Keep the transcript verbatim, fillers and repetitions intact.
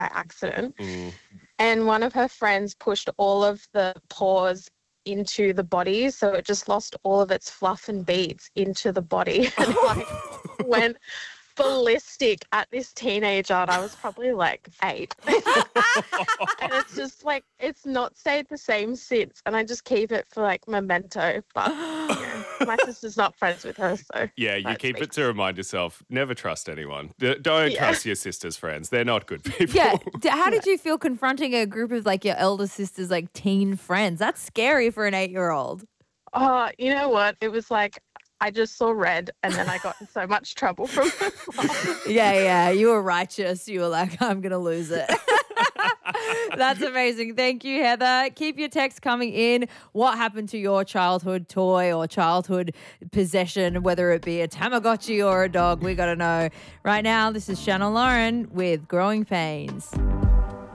accident. Mm. And one of her friends pushed all of the paws into the body, so it just lost all of its fluff and beads into the body and like went ballistic at this teenager, and I was probably like eight. And it's just like, it's not stayed the same since, and I just keep it for like memento. But you know, my sister's not friends with her, so Yeah, you that's keep me. it to remind yourself, never trust anyone. D- don't Yeah. trust your sister's friends. They're not good people. Yeah. D- How did you feel confronting a group of like your elder sister's like teen friends? That's scary for an eight-year-old. Oh, you know what? It was like, I just saw red, and then I got in so much trouble from her. Yeah, yeah. You were righteous. You were like, I'm going to lose it. That's amazing. Thank you, Heather. Keep your texts coming in. What happened to your childhood toy or childhood possession, whether it be a Tamagotchi or a dog? We got to know. Right now, this is Shannon Lauren with Growing Pains.